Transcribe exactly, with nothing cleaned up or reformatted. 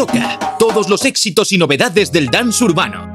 Loca. Todos los éxitos y novedades del dance urbano.